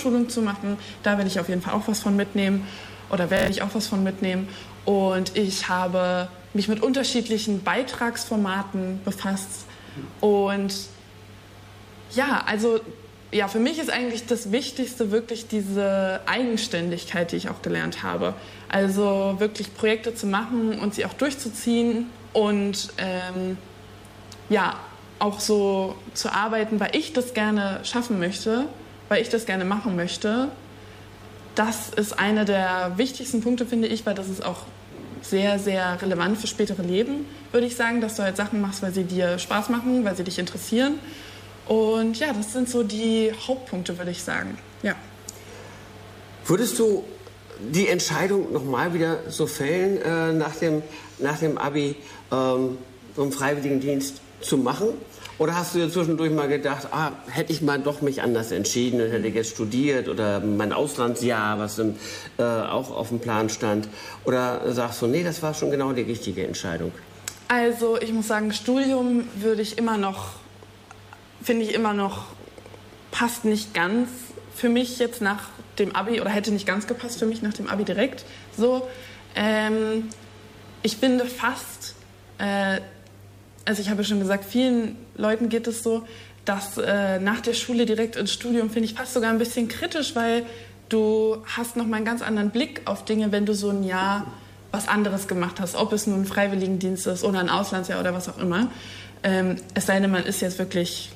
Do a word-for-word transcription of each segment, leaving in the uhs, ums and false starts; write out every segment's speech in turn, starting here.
Sprachschulung zu machen. Da will ich auf jeden Fall auch was von mitnehmen oder werde ich auch was von mitnehmen. Und ich habe mich mit unterschiedlichen Beitragsformaten befasst. Und ja, also ja, für mich ist eigentlich das Wichtigste wirklich diese Eigenständigkeit, die ich auch gelernt habe. Also wirklich Projekte zu machen und sie auch durchzuziehen und ähm, ja, auch so zu arbeiten, weil ich das gerne schaffen möchte, weil ich das gerne machen möchte. Das ist einer der wichtigsten Punkte, finde ich, weil das ist auch sehr, sehr relevant für spätere Leben, würde ich sagen, dass du halt Sachen machst, weil sie dir Spaß machen, weil sie dich interessieren. Und ja, das sind so die Hauptpunkte, würde ich sagen. Ja. Würdest du die Entscheidung nochmal wieder so fällen, äh, nach dem, nach dem Abi ähm, so einen Freiwilligendienst zu machen? Oder hast du dir zwischendurch mal gedacht, ah, hätte ich mal doch mich anders entschieden und hätte jetzt studiert oder mein Auslandsjahr, was dann äh, auch auf dem Plan stand? Oder sagst du, nee, das war schon genau die richtige Entscheidung? Also ich muss sagen, Studium würde ich immer noch, finde ich immer noch, passt nicht ganz für mich jetzt nach dem Abi oder hätte nicht ganz gepasst für mich nach dem Abi direkt. So, ähm, ich finde fast, äh, also ich habe ja schon gesagt, vielen Leuten geht es so, dass äh, nach der Schule direkt ins Studium finde ich fast sogar ein bisschen kritisch, weil du hast noch mal einen ganz anderen Blick auf Dinge, wenn du so ein Jahr was anderes gemacht hast, ob es nun ein Freiwilligendienst ist oder ein Auslandsjahr oder was auch immer. Ähm, es sei denn, man ist jetzt wirklich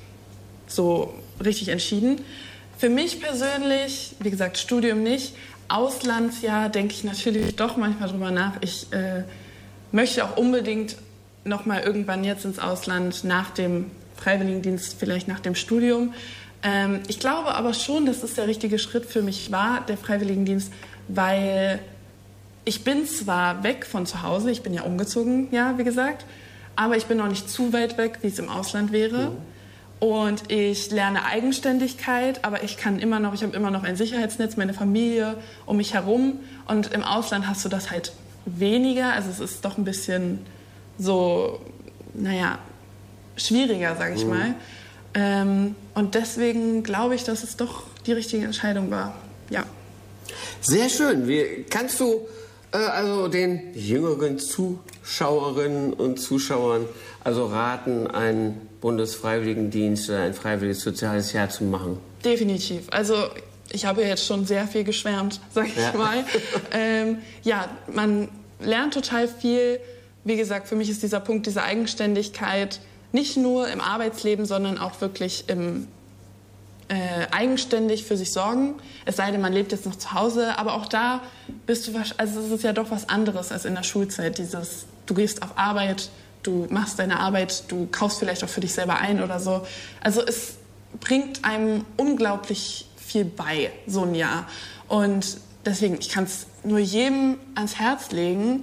so richtig entschieden. Für mich persönlich, wie gesagt, Studium nicht. Auslandsjahr denke ich natürlich doch manchmal drüber nach. Ich äh, möchte auch unbedingt noch mal irgendwann jetzt ins Ausland nach dem Freiwilligendienst, vielleicht nach dem Studium. Ähm, ich glaube aber schon, dass es der richtige Schritt für mich war, der Freiwilligendienst, weil ich bin zwar weg von zu Hause, ich bin ja umgezogen, ja, wie gesagt, aber ich bin noch nicht zu weit weg, wie es im Ausland wäre. Mhm. Und ich lerne Eigenständigkeit, aber ich kann immer noch, ich habe immer noch ein Sicherheitsnetz, meine Familie um mich herum. Und im Ausland hast du das halt weniger, also es ist doch ein bisschen so, naja, schwieriger, sage ich mhm. mal. Ähm, und deswegen glaube ich, dass es doch die richtige Entscheidung war. Ja. Sehr schön. Wie, kannst du äh, also den jüngeren Zuschauerinnen und Zuschauern also raten, einen Bundesfreiwilligendienst oder ein freiwilliges soziales Jahr zu machen? Definitiv. Also ich habe jetzt schon sehr viel geschwärmt, sage ich ja. mal. ähm, ja, man lernt total viel. Wie gesagt, für mich ist dieser Punkt, diese Eigenständigkeit, nicht nur im Arbeitsleben, sondern auch wirklich im äh, eigenständig für sich sorgen. Es sei denn, man lebt jetzt noch zu Hause, aber auch da bist du, also es ist ja doch was anderes als in der Schulzeit. Dieses, du gehst auf Arbeit, du machst deine Arbeit, du kaufst vielleicht auch für dich selber ein oder so. Also es bringt einem unglaublich viel bei, so ein Jahr. Und deswegen, ich kann es nur jedem ans Herz legen,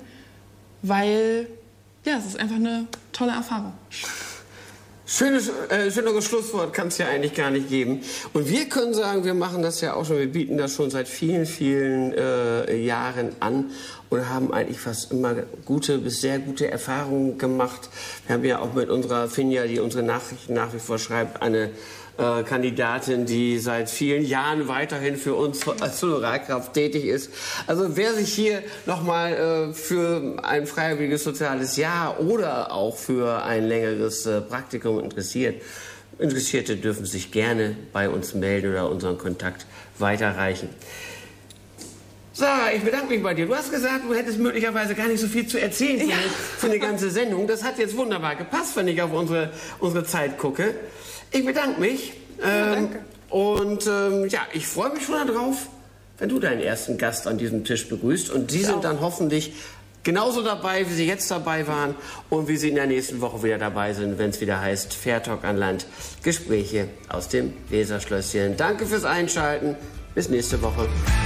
weil, ja, es ist einfach eine tolle Erfahrung. Schönes, äh, schöneres Schlusswort kann es ja eigentlich gar nicht geben. Und wir können sagen, wir machen das ja auch schon, wir bieten das schon seit vielen, vielen äh, Jahren an und haben eigentlich fast immer gute bis sehr gute Erfahrungen gemacht. Wir haben ja auch mit unserer Finja, die unsere Nachrichten nach wie vor schreibt, eine äh, Kandidatin, die seit vielen Jahren weiterhin für uns als Honorarkraft tätig ist. Also wer sich hier nochmal äh, für ein freiwilliges soziales Jahr oder auch für ein längeres äh, Praktikum interessiert, Interessierte dürfen sich gerne bei uns melden oder unseren Kontakt weiterreichen. Sarah, ich bedanke mich bei dir. Du hast gesagt, du hättest möglicherweise gar nicht so viel zu erzählen für, ja. eine, für eine ganze Sendung. Das hat jetzt wunderbar gepasst, wenn ich auf unsere, unsere Zeit gucke. Ich bedanke mich. Ja, danke. Ähm, und ähm, ja, ich freue mich schon darauf, wenn du deinen ersten Gast an diesem Tisch begrüßt. Und die sind dann hoffentlich genauso dabei, wie sie jetzt dabei waren und wie sie in der nächsten Woche wieder dabei sind, wenn es wieder heißt Fair Talk an Land. Gespräche aus dem Weserschlösschen. Danke fürs Einschalten. Bis nächste Woche.